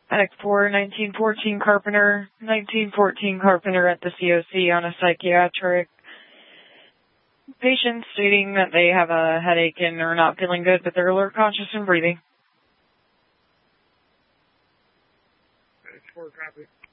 Medic 4, 1914 Carpenter, 1914 Carpenter at the COC on a psychiatric patient stating that they have a headache and are not feeling good, but they're alert, conscious, and breathing. Medic 4, copy.